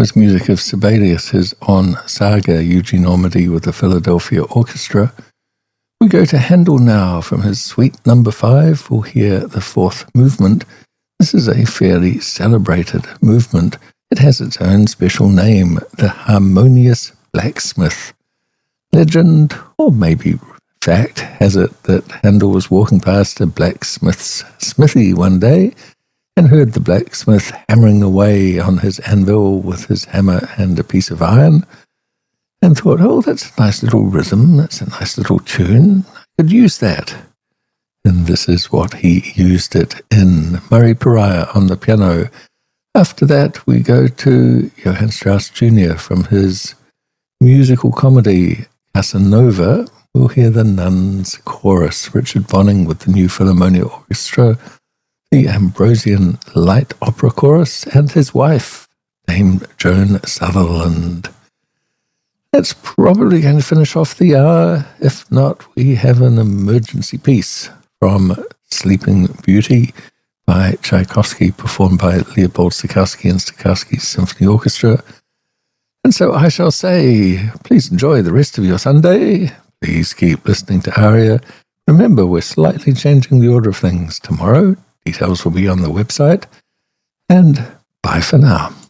was music of Sibelius, his On Saga, Eugene Ormandy with the Philadelphia Orchestra. We go to Handel now. From his Suite Number 5, we'll hear the fourth movement. This is a fairly celebrated movement. It has its own special name, the Harmonious Blacksmith. Legend, or maybe fact, has it that Handel was walking past a blacksmith's smithy one day and heard the blacksmith hammering away on his anvil with his hammer and a piece of iron, and thought, oh, that's a nice little rhythm, that's a nice little tune, I could use that. And this is what he used it in. Murray Pariah on the piano. After that, we go to Johann Strauss Jr. from his musical comedy Casanova. We'll hear the Nuns Chorus, Richard Bonning with the New Philharmonia Orchestra, the Ambrosian Light Opera Chorus, and his wife, Dame Joan Sutherland. That's probably going to finish off the hour. If not, we have an emergency piece from Sleeping Beauty by Tchaikovsky, performed by Leopold Stokowski and Stokowski's Symphony Orchestra. And so I shall say, please enjoy the rest of your Sunday. Please keep listening to ARIA. Remember, we're slightly changing the order of things tomorrow. Details will be on the website. And bye for now.